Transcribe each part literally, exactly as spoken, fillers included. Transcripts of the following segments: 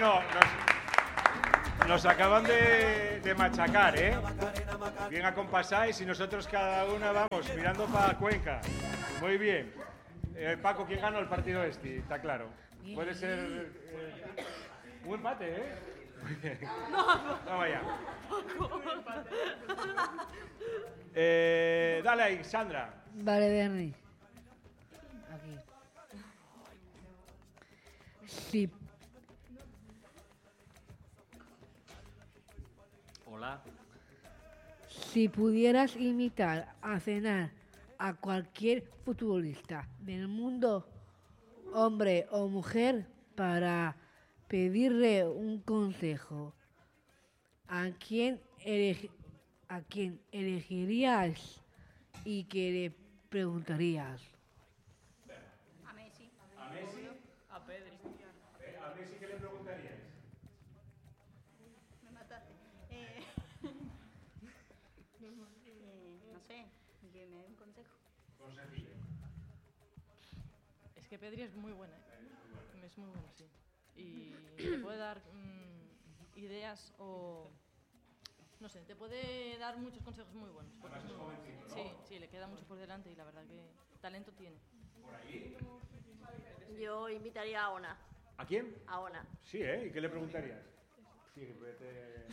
Bueno, nos, nos acaban de, de machacar, ¿eh? Bien acompasáis y nosotros cada una vamos mirando para Cuenca. Muy bien. Eh, Paco, ¿quién ganó el partido este? Está claro. Puede ser eh, un empate, ¿eh? Muy bien. Vamos allá. Eh, dale ahí, Sandra. Vale, Bernie. Aquí. Sí. Hola. Si pudieras invitar a cenar a cualquier futbolista del mundo, hombre o mujer, para pedirle un consejo, ¿a quién, elegi- a quién elegirías y qué le preguntarías? A Messi. ¿A Messi? A Pedri. Eh, ¿A Messi qué le preguntaríais? Me mataste. Eh, eh, no sé, que me dé un consejo. Consejillo. Es que Pedri es muy buena, ¿eh? Es muy buena, sí. Y te puede dar mm, ideas o... No sé, te puede dar muchos consejos muy buenos. porque es muy bueno. Sí, sí, le queda mucho por delante y la verdad que talento tiene. ¿Por ahí? Yo invitaría a Ona. ¿A quién? A Ona. Sí, ¿eh? ¿Y qué le preguntarías? Sí, vete...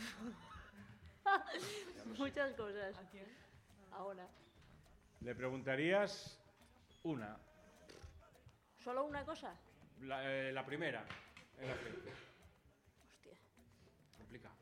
Muchas cosas. ¿A quién? A Ona. Le preguntarías una. ¿Solo una cosa? La, eh, la primera. En la frente. Hostia. Complicado.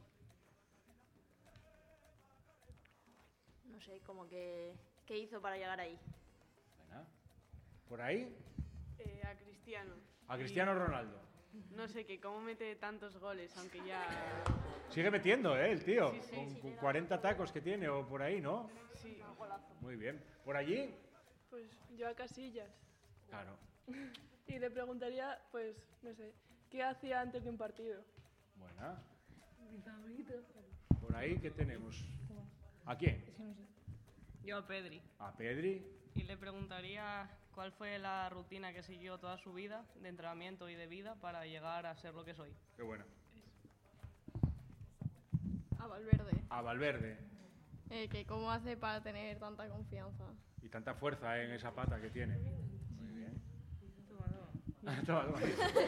No sé, como que... ¿Qué hizo para llegar ahí? Venga. ¿Por ahí? Eh, a Cristiano. A Cristiano Ronaldo. No sé, que cómo mete tantos goles, aunque ya... Sigue metiendo, ¿eh? El tío. Sí, sí, con, sí. con cuarenta tacos que tiene o por ahí, ¿no? Sí, Muy bien. ¿Por allí? Pues yo a Casillas. Claro. Y le preguntaría, pues, no sé, ¿qué hacía antes de un partido? Buena. Mi favorito. ¿Por ahí qué tenemos? ¿A quién? Yo a Pedri. A Pedri. Y le preguntaría cuál fue la rutina que siguió toda su vida de entrenamiento y de vida para llegar a ser lo que soy. Qué buena. A Valverde. A Valverde. Eh, que cómo hace para tener tanta confianza. Y tanta fuerza en esa pata que tiene. Muy bien. Toma, toma.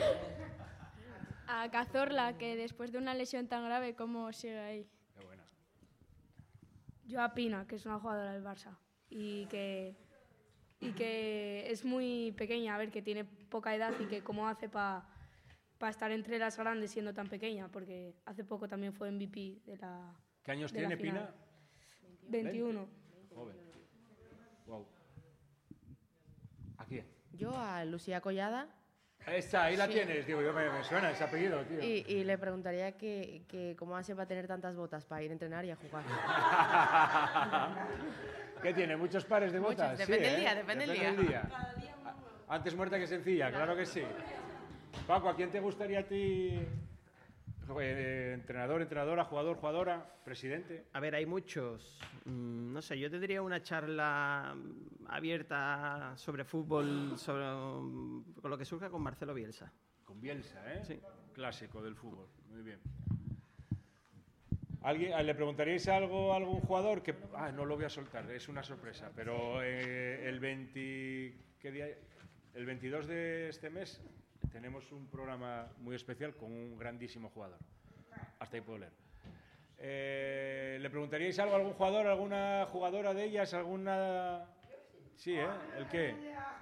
A Cazorla, que después de una lesión tan grave, ¿cómo sigue ahí? Qué buena. Yo a Pina, que es una jugadora del Barça y que, y que es muy pequeña, a ver, que tiene poca edad y que cómo hace para pa estar entre las grandes siendo tan pequeña, porque hace poco también fue M V P de la ¿Qué años de la tiene final. Pina? veintiuno. Joven. Wow. ¿A quién? Yo a Lucía Collada. Esta, ahí la Sí. tienes. Digo, yo me, me suena ese apellido, tío. Y, y le preguntaría que, que cómo hace para tener tantas botas para ir a entrenar y a jugar. ¿Qué tiene? ¿Muchos pares de Muchos, botas? depende Sí, del ¿eh? día, depende del Depende día. A- Antes muerta que sencilla, claro que sí. Paco, ¿a quién te gustaría a ti? Eh, entrenador, entrenadora, jugador, jugadora, presidente. A ver, hay muchos. Mm, no sé, yo tendría una charla mm, abierta sobre fútbol, sobre, mm, con lo que surja con Marcelo Bielsa. Con Bielsa, ¿eh? Sí. Clásico del fútbol. Muy bien. ¿Alguien, ¿Le preguntaríais algo a algún jugador? Que, ah, no lo voy a soltar, es una sorpresa. Pero eh, el, veinte, ¿qué día? El veintidós de este mes tenemos un programa muy especial con un grandísimo jugador. Hasta ahí puedo leer. Eh, ¿Le preguntaríais algo a algún jugador, alguna jugadora de ellas? ¿Alguna...? Sí, ¿eh? ¿El qué?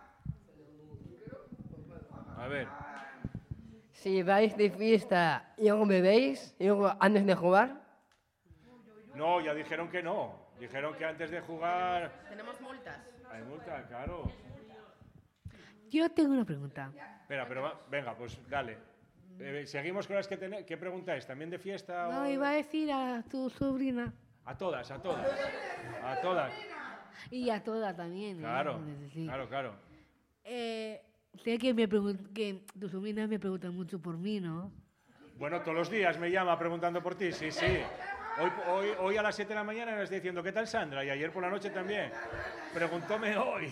A ver. Si vais de fiesta y no bebéis y luego antes de jugar, No, ya dijeron que no. Dijeron que antes de jugar... Tenemos multas. Hay multa, claro. Yo tengo una pregunta. Espera, pero va- venga, pues dale. Eh, seguimos con las que tenéis. ¿Qué preguntáis? ¿También de fiesta? No, o- iba a decir a tu sobrina A todas, a todas. A todas. y a toda también. ¿eh? Claro, Sí. claro, claro. Eh, sé que, me pregun- que tu sobrina me pregunta mucho por mí, ¿no? Bueno, todos los días me llama preguntando por ti, sí, sí. Hoy, hoy, hoy a las siete de la mañana me está diciendo, ¿qué tal Sandra? Y ayer por la noche también. Preguntóme hoy.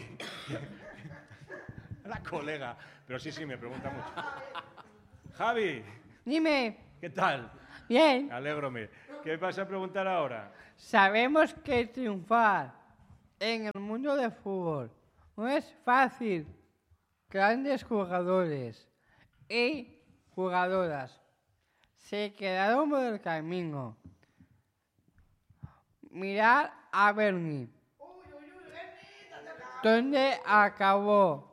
La colega. Pero sí, sí, me pregunta mucho. Javi, Dime. ¿Qué tal? Bien. Me alegro, me. ¿Qué vas a preguntar ahora? Sabemos que triunfar en el mundo del fútbol no es fácil. Grandes jugadores y jugadoras se quedaron por el camino. Mirad a Bernie. ¿Dónde acabó?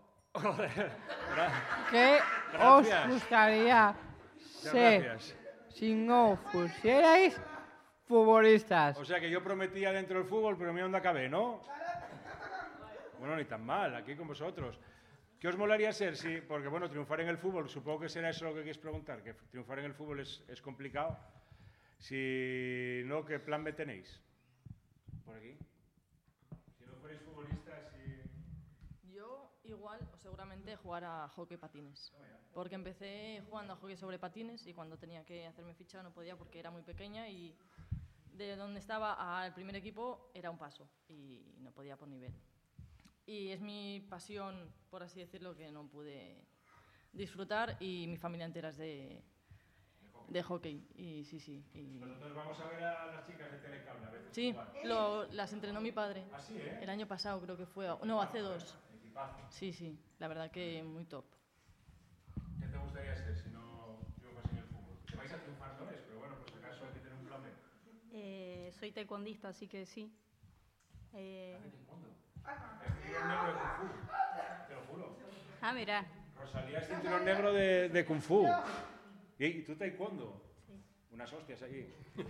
¿Qué os Gracias. gustaría Muchas ser gracias. si no fuerais futbolistas? O sea que yo prometía dentro del fútbol, pero mira dónde acabé, ¿no? Bueno, ni tan mal, aquí con vosotros. ¿Qué os molaría ser si, porque bueno, triunfar en el fútbol, supongo que será eso lo que queréis preguntar, que triunfar en el fútbol es, es complicado. Si no, ¿qué plan B tenéis? Por aquí. Si no fuerais futbolistas y... Yo igual, o seguramente, jugar a hockey patines. Porque empecé jugando a hockey sobre patines y cuando tenía que hacerme ficha no podía porque era muy pequeña y de donde estaba al primer equipo era un paso y no podía por nivel. Y es mi pasión, por así decirlo, que no pude disfrutar y mi familia entera es de, de hockey. Y sí, sí. Y... Pues entonces vamos a ver a las chicas de Telecable a veces Sí, jugar. lo, las entrenó mi padre. ¿Ah, sí, eh? El año pasado creo que fue. No, hace dos. Sí, sí, la verdad que muy top. ¿Qué te gustaría ser si no triunfas en el fútbol? Que vais a triunfar no es, pero bueno, por si acaso hay que tener un plan B. Eh, soy taekwondista, así que sí. Eh, Es cinturón negro de Kung Fu, te lo juro. ah, mira. Rosalía es cinturón negro de, de Kung Fu. ¿Y, y tú taekwondo? Sí. Unas hostias allí.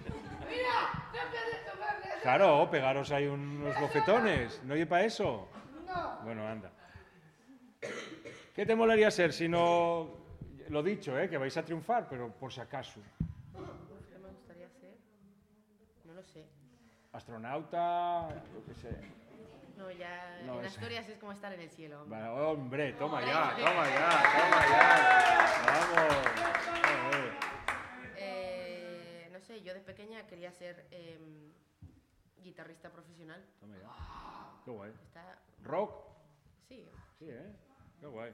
Claro, pegaros ahí unos bofetones. ¿No oye para eso? No. Bueno, anda. ¿Qué te molaría ser si no... Lo dicho, ¿eh? Que vais a triunfar, pero por si acaso. ¿Qué me gustaría ser? No lo sé. Astronauta, yo qué sé. No, ya No, en es- Asturias es como estar en el cielo. hombre. Va, hombre, toma ya, toma ya, toma ya. Vamos. Joder. Eh, no sé, yo de pequeña quería ser em, guitarrista profesional. Toma ya. Qué guay. Está... ¿Rock? Sí. Sí, ¿eh? Qué guay.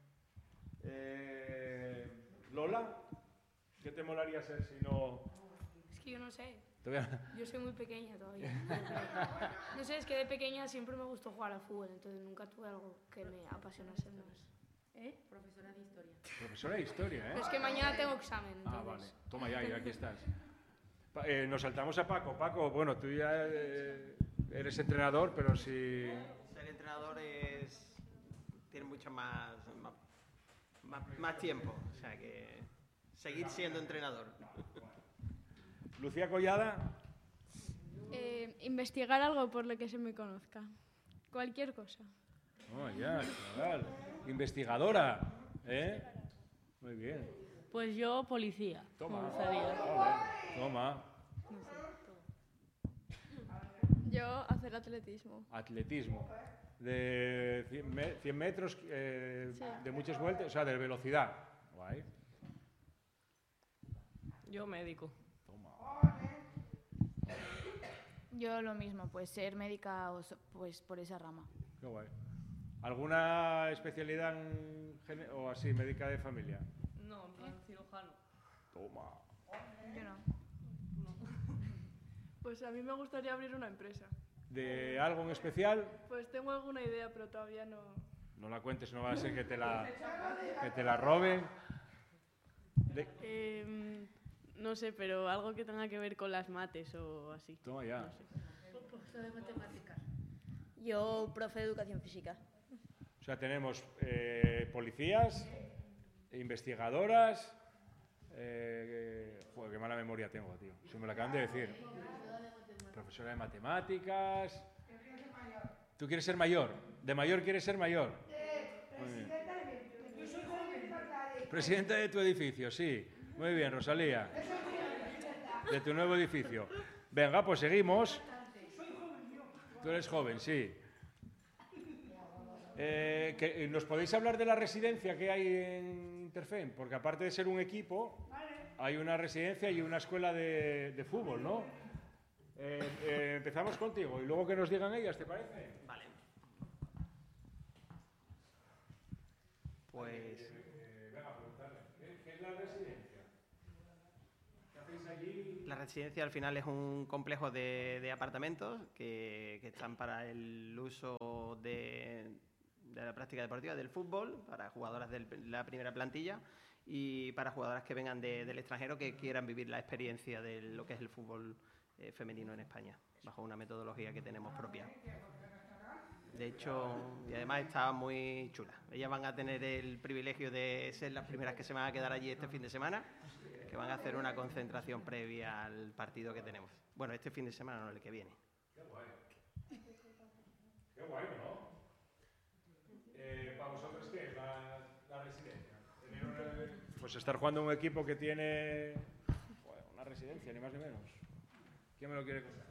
Eh, Lola, ¿qué te molaría ser si no...? Es que yo no sé. Todavía- Yo soy muy pequeña todavía. No sé, es que de pequeña siempre me gustó jugar al fútbol, entonces nunca tuve algo que me apasionase más. ¿Eh? Profesora de historia. Profesora de historia, ¿eh? Pero es que mañana tengo examen, Ah, entonces... vale. Toma ya, y aquí estás. Pa- eh, nos saltamos a Paco. Paco, bueno, tú ya eh, eres entrenador, pero si... Ser entrenador es... tiene mucho más, más, más, más tiempo. O sea que seguir siendo entrenador. Lucía Collada, Eh, investigar algo por lo que se me conozca. Cualquier cosa. oh, ya, chaval. Investigadora, ¿eh? Muy bien. Pues yo, policía. Toma. Me gustaría. Vale, toma. Yo hacer atletismo. Atletismo. De cien, me- cien metros, eh, Sí. de muchas vueltas, o sea, de velocidad. Guay. Yo médico. Yo lo mismo, pues ser médica o so- pues por esa rama. Qué guay. ¿Alguna especialidad en gene- o así, médica de familia? No, en plan cirujano. Toma. Yo no. Pues a mí me gustaría abrir una empresa. ¿De algo en especial? Pues tengo alguna idea, pero todavía no... No la cuentes, no va a ser que te la, que te la roben. De- Em, no sé, pero algo que tenga que ver con las mates o así. Toma ya. No sé. Profesor de matemáticas. Yo, profe de educación física. O sea, tenemos eh, policías, investigadoras... Eh, eh, joder, qué mala memoria tengo, tío. Se me lo acaban de decir. Profesora de matemáticas... ¿Tú quieres ser mayor? ¿De mayor quieres ser mayor? Muy bien. Presidenta de tu edificio, sí. Muy bien, Rosalía. De tu nuevo edificio. Venga, pues seguimos. Tú eres joven, sí. Eh, que, ¿Nos podéis hablar de la residencia que hay en Interfem? Porque aparte de ser un equipo, hay una residencia y una escuela de, de fútbol, ¿no? Eh, eh, empezamos contigo y luego que nos digan ellas, ¿te parece? Vale. Pues... Eh, venga, preguntarle. ¿Qué, qué es la residencia? allí? La residencia al final es un complejo de, de apartamentos que, que están para el uso de, de la práctica deportiva del fútbol, para jugadoras de la primera plantilla y para jugadoras que vengan de, del extranjero que quieran vivir la experiencia de lo que es el fútbol eh, femenino en España, bajo una metodología que tenemos propia. De hecho, y además está muy chula. Ellas van a tener el privilegio de ser las primeras que se van a quedar allí este fin de semana, que van a hacer una concentración previa al partido que tenemos. Bueno, este fin de semana, no el que viene. Qué guay. Qué guay, ¿no? Eh, ¿Para vosotros qué es la, la residencia? Tener una, pues estar jugando en un equipo que tiene bueno, una residencia, ni más ni menos. ¿Quién me lo quiere contar?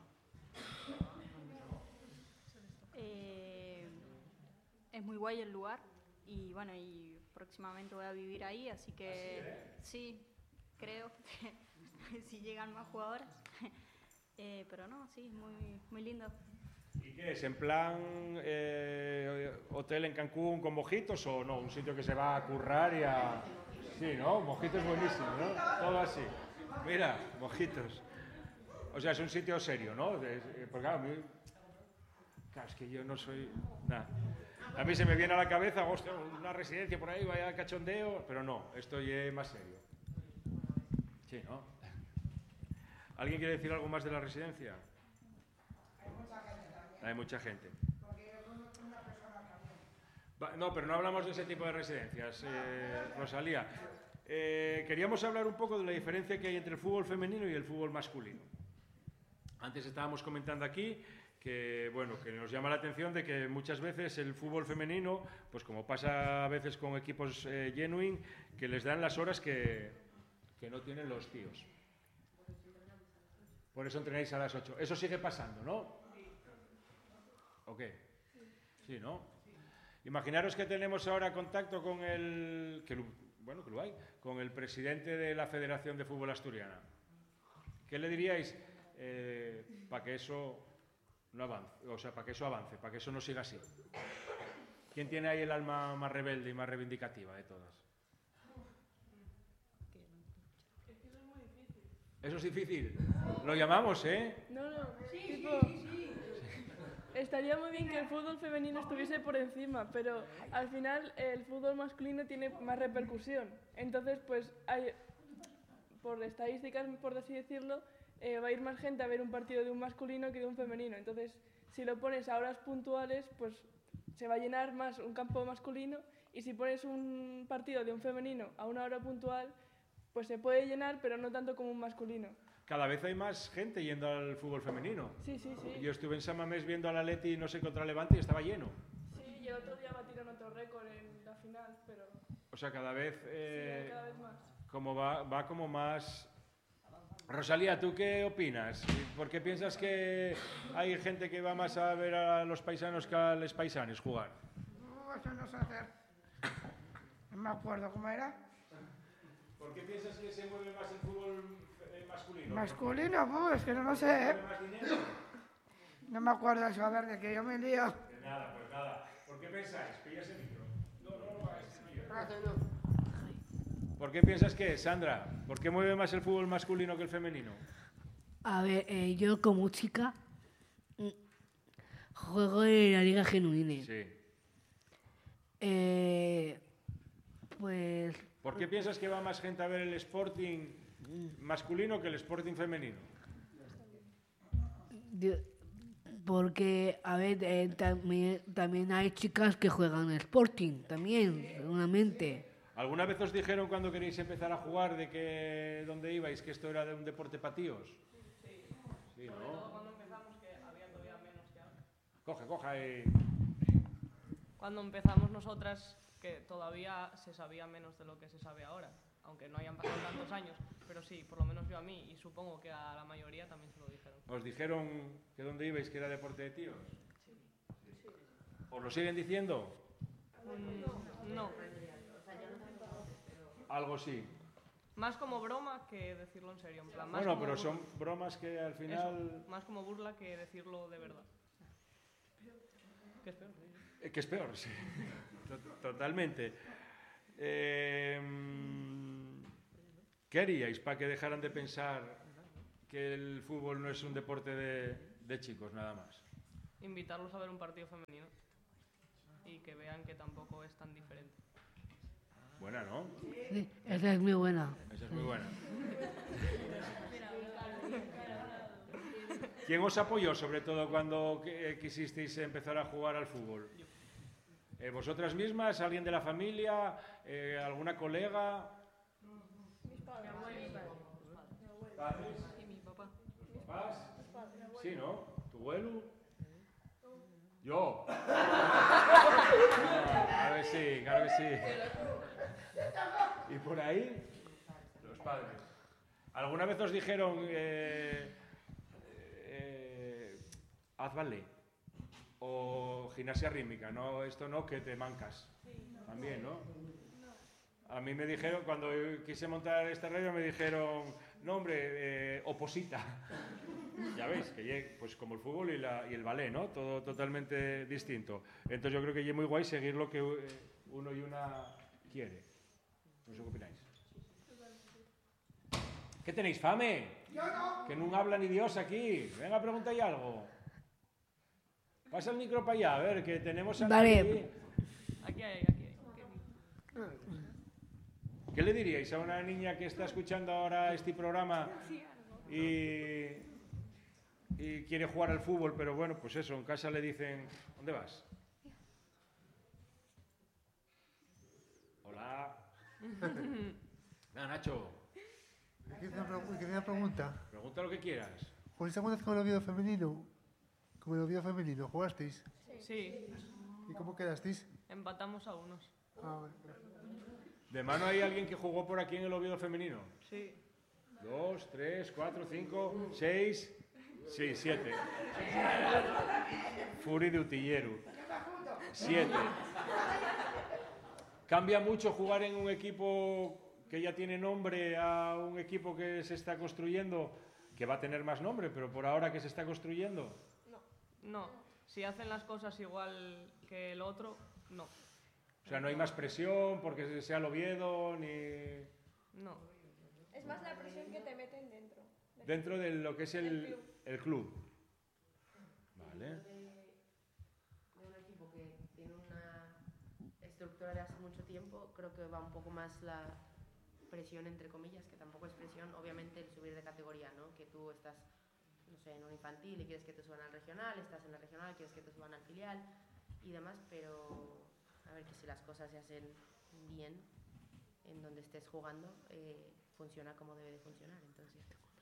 Eh, es muy guay el lugar y bueno, y próximamente voy a vivir ahí, así que ¿Así, eh? sí, creo que si llegan más jugadoras. eh, pero no, sí, muy, muy lindo. ¿Y qué es? ¿En plan eh, hotel en Cancún con mojitos o no? Un sitio que se va a currar y a... Sí, ¿no? Mojitos buenísimo, ¿no? Todo así. Mira, mojitos. O sea, es un sitio serio, ¿no? De, porque claro, a mí... Claro, es que yo no soy... Nada. A mí se me viene a la cabeza, hostia, una residencia por ahí, vaya cachondeo, pero no, esto ya es más serio. Sí, ¿no? ¿Alguien quiere decir algo más de la residencia? Hay mucha gente. Va, no, pero no hablamos de ese tipo de residencias, eh, Rosalía. Eh, queríamos hablar un poco de la diferencia que hay entre el fútbol femenino y el fútbol masculino. Antes estábamos comentando aquí que, bueno, que nos llama la atención de que muchas veces el fútbol femenino, pues como pasa a veces con equipos eh, genuine, que les dan las horas que, que no tienen los tíos. Por eso entrenáis a las ocho. Eso sigue pasando, ¿no? ¿O qué? Sí, ¿no? Imaginaros que tenemos ahora contacto con el, que lo, bueno, que lo hay, con el presidente de la Federación de Fútbol Asturiana. ¿Qué le diríais eh, para que eso no avance, o sea, para que eso avance, para que eso no siga así? ¿Quién tiene ahí el alma más rebelde y más reivindicativa de todas? Es que eso es muy difícil. Eso es difícil. Lo llamamos, ¿eh? No, no, tipo, estaría muy bien que el fútbol femenino estuviese por encima, pero al final el fútbol masculino tiene más repercusión. Entonces, pues, hay, por estadísticas, por así decirlo, eh, va a ir más gente a ver un partido de un masculino que de un femenino. Entonces, si lo pones a horas puntuales, pues se va a llenar más un campo masculino, y si pones un partido de un femenino a una hora puntual, pues se puede llenar, pero no tanto como un masculino. Cada vez hay más gente yendo al fútbol femenino. Sí, sí, sí. Yo estuve en San Mamés viendo al Atleti, no sé, contra Levante y estaba lleno. Sí, y el otro día batieron otro récord en la final, pero... O sea, cada vez... Eh, sí, cada vez más. Como va, va como más... Rosalía, ¿tú qué opinas? ¿Por qué piensas que hay gente que va más a ver a los paisanos que a los paisanos jugar? No, eso no sé hacer. No me acuerdo cómo era. ¿Por qué piensas que se mueve más el fútbol eh, masculino? Masculino, pues, es que no lo sé. ¿eh? ¿Más dinero? No me acuerdo eso, a ver, de que yo me lío. De nada, pues nada. ¿Por qué pensáis? ¿Pillas el micro? No, no, no, este no. ¿Por qué piensas que, Sandra? ¿Por qué mueve más el fútbol masculino que el femenino? A ver, eh, yo como chica mm, juego en la Liga Genuine. Sí. Eh, pues... ¿Por qué piensas que va más gente a ver el Sporting masculino que el Sporting femenino? Yo- porque, a ver, eh, también, también hay chicas que juegan Sporting, también, seguramente. ¿Alguna vez os dijeron cuando queréis empezar a jugar de que dónde ibais, que esto era de un deporte para tíos? Sí. Sí, Sobre ¿no? todo cuando empezamos, que había todavía menos que ahora. Coge, coja y... Cuando empezamos nosotras, que todavía se sabía menos de lo que se sabe ahora, aunque no hayan pasado tantos años, pero sí, por lo menos yo a mí, y supongo que a la mayoría también se lo dijeron. ¿Os dijeron que dónde ibais, que era deporte de tíos? Sí. ¿Os lo siguen diciendo? Mm, no. Algo sí. Más como broma que decirlo en serio. En plan, más Bueno, como pero burla. son bromas que al final... Eso, más como burla que decirlo de verdad. ¿Qué es peor? Eh, que es peor, sí. Totalmente. Eh, ¿Qué haríais para que dejaran de pensar que el fútbol no es un deporte de, de chicos, nada más? Invitarlos a ver un partido femenino y que vean que tampoco es tan diferente. Buena, ¿no? Sí, esa es muy buena. Esa es muy buena. ¿Quién os apoyó, sobre todo, cuando eh, quisisteis empezar a jugar al fútbol? Eh, ¿Vosotras mismas? ¿Alguien de la familia? Eh, ¿Alguna colega? Mis padres. ¿Padres? Y mi papá. ¿Papás? Sí, ¿no? ¿Tu abuelo? Yo. No, claro que sí, claro que sí. ¿Y por ahí? Los padres. ¿Alguna vez os dijeron, eh, eh, haz ballet? O gimnasia rítmica, no, esto no, que te mancas. También, ¿no? A mí me dijeron, cuando quise montar esta radio, me dijeron, no, hombre, eh, oposita. Ya veis, que ye, pues como el fútbol y, la, y el ballet, ¿no? Todo totalmente distinto. Entonces yo creo que es muy guay seguir lo que uno y una quiere. No sé qué opináis. ¿Qué tenéis, fame? Yo no. Que no habla ni Dios aquí. Venga, preguntáis algo. Pasa el micro para allá, a ver, que tenemos a Vale. aquí. Aquí hay, aquí hay. ¿Qué le diríais a una niña que está escuchando ahora este programa y, y quiere jugar al fútbol, pero bueno, pues eso, en casa le dicen, ¿dónde vas? Hola. Nada, Nacho, ¿Quieres una, pre- quieres una pregunta? pregunta lo que quieras. ¿Jugasteis alguna vez con el Oviedo femenino? ¿Con el Oviedo femenino? ¿Jugasteis? Sí, ¿Y cómo quedasteis? empatamos a unos. Ah, vale. ¿De mano hay alguien que jugó por aquí en el Oviedo femenino? Sí. Dos, tres, cuatro, cinco, seis, sí, siete. Furi de Utilleru. Siete. ¿Cambia mucho jugar en un equipo que ya tiene nombre a un equipo que se está construyendo, que va a tener más nombre, pero por ahora que se está construyendo? No, si hacen las cosas igual que el otro, no. O sea, no hay más presión porque sea el Oviedo, ni... No. Es más la presión que te meten dentro. Dentro de lo que es el, el club. Vale. De, de un equipo que tiene una estructura de hace mucho tiempo, creo que va un poco más la presión, entre comillas, que tampoco es presión, obviamente el subir de categoría, ¿no? Que tú estás, no sé, en un infantil y quieres que te suban al regional, estás en la regional, quieres que te suban al filial y demás, pero a ver que si las cosas se hacen bien en donde estés jugando, eh, funciona como debe de funcionar, entonces...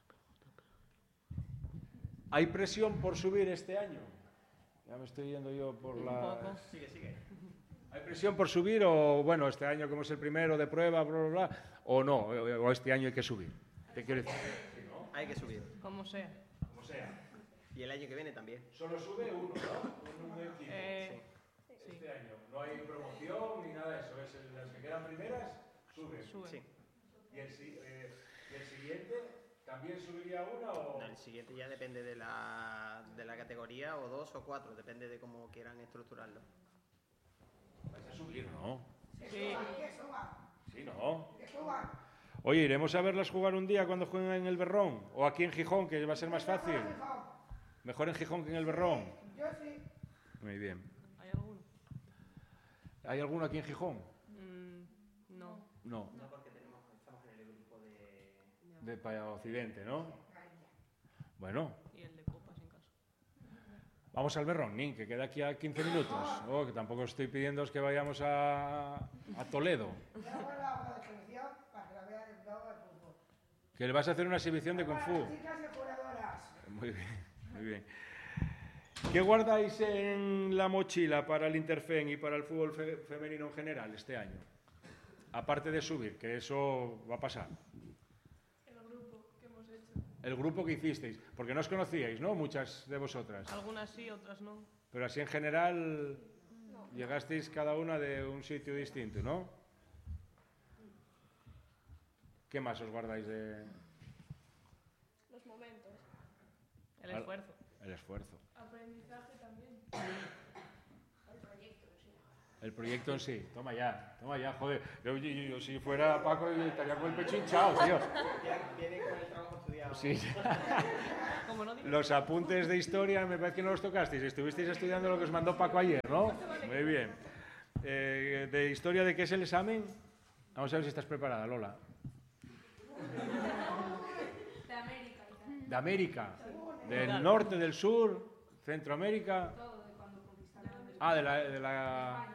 ¿Hay presión por subir este año? Ya me estoy yendo yo por Un la... poco. Sigue, sigue. ¿Hay presión por subir o, bueno, este año como es el primero de prueba, bla, bla, bla, o no, o o este año hay que subir? ¿Qué quiero decir? Hay que subir. Como sea. Como sea. Y el año que viene también. Solo sube uno, ¿no? Un equipo. Eh, Este año. No hay promoción ni nada de eso. Es el- las que quedan primeras, suben. Suben. Sí. ¿Y el, si- eh, ¿Y el siguiente también subiría una o...? No, el siguiente ya depende de la, de la categoría, o dos o cuatro, depende de cómo quieran estructurarlo. Vais a subir, ¿no? Sí. Sí, ¿no? Oye, ¿iremos a verlas jugar un día cuando jueguen en el Berrón? ¿O aquí en Gijón, que va a ser más fácil? ¿Mejor en Gijón que en el Berrón? Yo sí. Muy bien. ¿Hay alguno? ¿Hay alguno aquí en Gijón? Mm, no. No. No, porque tenemos, estamos en el grupo de... De para Occidente, ¿no? Bueno, Y el de copas en caso. vamos al Berrón, Nin, que queda aquí a quince minutos. Oh, que tampoco estoy pidiéndoos que vayamos a, a Toledo. Ya hago la hoja de selección para que la vean el blog del fútbol. Que le vas a hacer una exhibición de Kung Fu. Para las chicas y jugadoras. Muy bien, muy bien. ¿Qué guardáis en la mochila para el Interfen y para el fútbol fe- femenino en general este año? Aparte de subir, que eso va a pasar. El grupo que hemos hecho. El grupo que hicisteis, porque no os conocíais, ¿no? Muchas de vosotras. Algunas sí, otras no. Pero así en general llegasteis cada una de un sitio distinto, ¿no? ¿Qué más os guardáis de...? Los momentos. El Al- esfuerzo. El esfuerzo. Aprendizaje también. El proyecto en sí. Toma ya, toma ya, joder. Yo, yo- yo- yo si fuera Paco estaría con el pecho hinchado, tío. Viene con el trabajo estudiado. Sí. Como no digo. Los apuntes de historia me parece que no los tocasteis. Estuvisteis estudiando lo que os mandó Paco ayer, ¿no? Muy bien. Eh, ¿De historia de qué es el examen? Vamos a ver si estás preparada, Lola. De América. De América. Del norte, del sur, Centroamérica. Todo, de cuando conquistaron. Ah, de la... De la